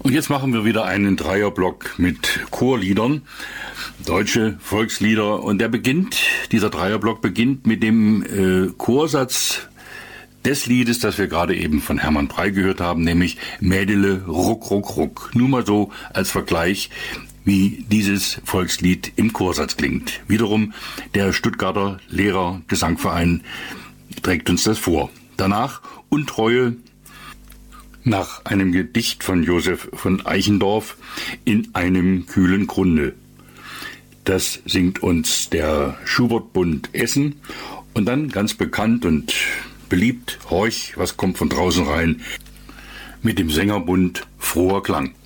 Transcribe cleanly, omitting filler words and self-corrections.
Und jetzt machen wir wieder einen Dreierblock mit Chorliedern, deutsche Volkslieder. Und dieser Dreierblock beginnt mit dem Chorsatz des Liedes, das wir gerade eben von Hermann Prey gehört haben, nämlich Mädele ruck, ruck, ruck. Nur mal so als Vergleich, wie dieses Volkslied im Chorsatz klingt. Wiederum der Stuttgarter Lehrer-Gesangverein trägt uns das vor. Danach Untreue nach einem Gedicht von Josef von Eichendorff in einem kühlen Grunde. Das singt uns der Schubertbund Essen und dann ganz bekannt und beliebt, Horch, was kommt von draußen rein, mit dem Sängerbund Froher Klang.